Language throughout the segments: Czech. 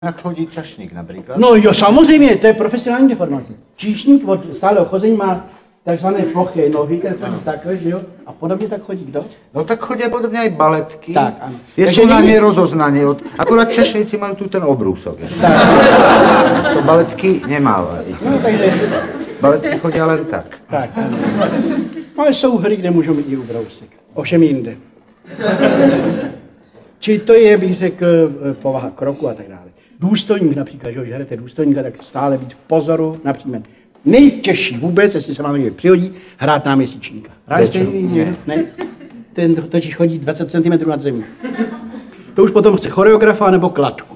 Jak chodí čašník například? No jo, samozřejmě, to je profesionální deformace. Číšník od stáleho chození má takzvané ploché nohy, ten chodí takhle, že jo? A podobně tak chodí kdo? No tak chodí podobně i baletky. Tak, ano. Jsou na ně rozoznaní, akorát čašníci mají tu ten obrůsok. To baletky nemávají. No, takže... Baletky chodí ale tak. Tak, ano. Ale jsou hry, kde můžou mít i ubrousek. Ovšem jinde. Čili to je, bych řekl, povaha kroku a tak dále. Důstojník například, že když hrajete důstojníka, tak stále být v pozoru například. Nejtěžší vůbec, jestli se vám někdy přihodí, hrát náměsíčníka. Hráli jste někdy? Ne. Ten totiž chodí 20 cm nad zemí. To už potom chce choreografa nebo kladku.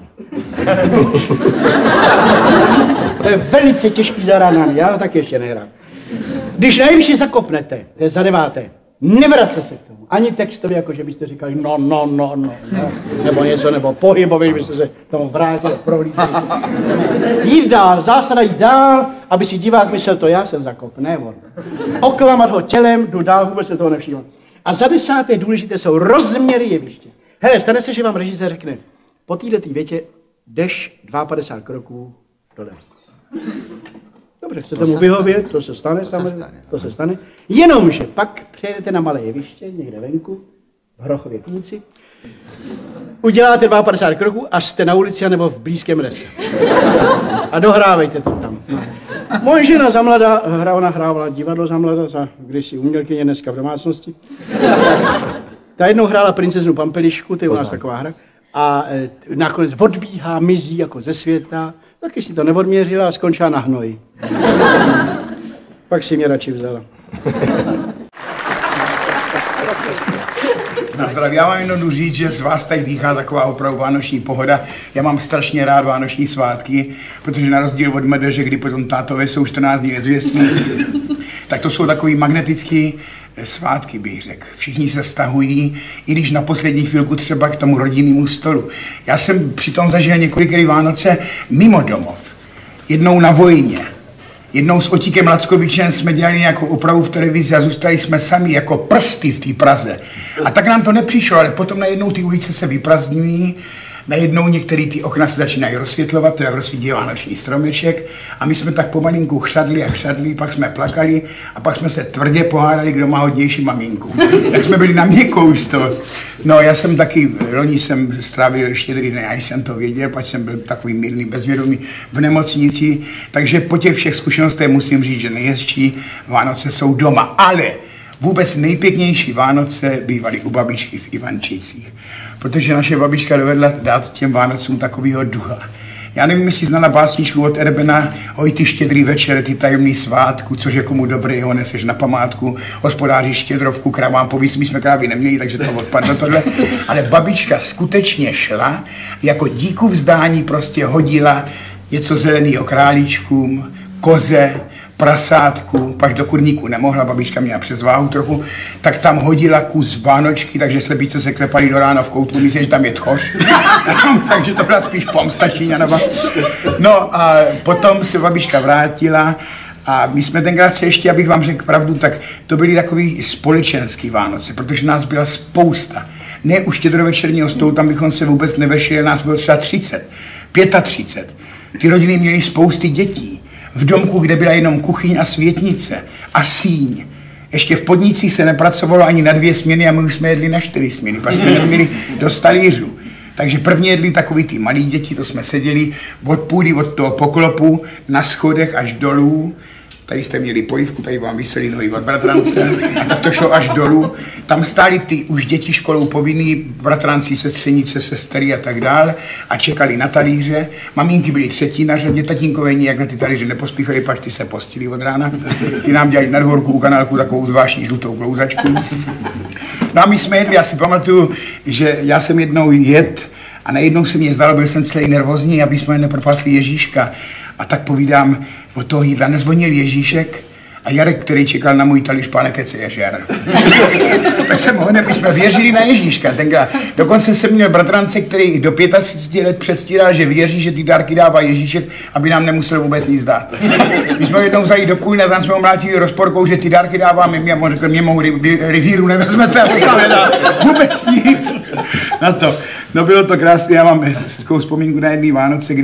To je velice těžký zahrání, já ho tak ještě nehrám. Když nejvyšší zakopnete, to je za 9. Nevrace se k tomu. Ani textově, jako že byste říkali no, nebo něco, nebo pohybově, že byste se tomu vrátili, prohlídli. Jít dál, zásada jít dál, aby si divák myslel, to já jsem zakop, ne on. Oklamat ho tělem, jdu dál, vůbec se toho nevšímal. A za 10. důležité jsou rozměry jeviště. Hele, stane se, že vám režisér řekne, po této větě jdeš 52 kroků doleva. Dobře, chcete mu vyhovět, to se stane samozřejmě, to se stane. Jenomže pak přejedete na malé jeviště, někde venku, v Hrochově Týnci, uděláte 52 kroků a jste na ulici nebo v blízkém lese. A dohrávejte to tam. Moje žena za mladá, ona hrávala divadlo za mladá, za kdysi umělkyně, dneska v domácnosti. Ta jednou hrála princeznu Pampelišku, to je u nás taková hra, a nakonec odbíhá, mizí jako ze světa. Taky si to neodměřila a skončila na hnoji. Pak si mě radši vzala. Na zdraví, já vám jenom jdu říct, že z vás tady dýchá taková opravdu vánoční pohoda. Já mám strašně rád vánoční svátky, protože na rozdíl od medeže, kdy potom tátové jsou 14 dní nezvěstní, tak to jsou takový magnetický svátky, bych řekl. Všichni se stahují, i když na poslední chvilku třeba k tomu rodinnému stolu. Já jsem přitom zažil několikrát Vánoce mimo domov. Jednou na vojně. Jednou s Otíkem Lackovičem jsme dělali nějakou opravu v televizi a zůstali jsme sami jako prsty v té Praze. A tak nám to nepřišlo, ale potom najednou ty ulice se vyprazdňují, najednou některé ty okna se začínají rozsvětlovat, to jak rozsvítí vánoční stromeček a my jsme tak pomalinku chřadli a chřadli, pak jsme plakali a pak jsme se tvrdě pohádali, kdo má hodnější maminku. Jak jsme byli na měkkou z toho. No já jsem taky, loni jsem strávil Štědrý den, já jsem to věděl, pak jsem byl takový mírný, bezvědomý v nemocnici, takže po těch všech zkušenostech musím říct, že nejhezčí Vánoce jsou doma, ale vůbec nejpěknější Vánoce bývaly u babičky v Ivančicích, protože naše babička dovedla dát těm Vánocům takovýho ducha. Já nevím, jestli znala básničku od Erbena, oj ty štědrý večer, ty tajemný svátku, což je komu dobrý, ho neseš na památku, hospodáři štědrovku, kravám povíc, my jsme krávy neměli, takže to odpadlo tohle. Ale babička skutečně šla, jako díku vzdání prostě hodila něco zeleného králíčkům, koze, prasátku, pak do kurníku nemohla, babička měla přes váhu trochu, tak tam hodila kus vánočky, takže slepice se klepali do rána v koutku, myslím, že tam je tchoř. Takže to byla spíš pomsta Číňanova. No a potom se babička vrátila a my jsme tenkrát se ještě, abych vám řekl pravdu, tak to byly takový společenský Vánoce, protože nás byla spousta. Ne u štědrovečerního stolu, tam bychom se vůbec nevešli, nás bylo třeba 30, 35. Ty rodiny měly spousty dětí. V domku, kde byla jenom kuchyň a světnice a síň. Ještě v podnicích se nepracovalo ani na 2 směny a my už jsme jedli na 4 směny, pak jsme neměli do talířů. Takže prvně jedli takový ty malí děti, to jsme seděli od půdy, od toho poklopu, na schodech až dolů. Tady jste měli polívku, tady vám vysely nohy od bratrance a tak to šlo až dolů. Tam stály ty už děti školou povinný, bratranci, sestřenice, sestry a tak dál a čekali na talíře. Maminky byly třetí na řadě, tatínkové nijak na ty talíře nepospíchali, pak ty se postili od rána. Ty nám dělali na dvorku u kanálku takovou zvláštní žlutou klouzačku. No a my jsme jedli, já si pamatuju, že já jsem jednou jet a najednou se mě zdalo, byl jsem celý nervózní, aby jsme nepropásli Ježíška. A tak povídám, od toho jídla nezvonil Ježíšek A Jarek, který čekal na můj talíř, pane keci, je žer. Tak jsem ho my jsme věřili na Ježíška tenkrát. Dokonce jsem měl bratrance, který do 35 let předstírá, že věří, že ty dárky dává Ježíšek, aby nám nemusel vůbec nic dát. My jsme jednou zajít do Kulna, tam jsme ho mlátili rozporkou, že ty dárky dáváme my, a on řekl, mě mou rivíru nevezmete, a on nedá vůbec nic na to. No bylo to krásné, já mám hezkou vzpomínku na jedný Vánoce,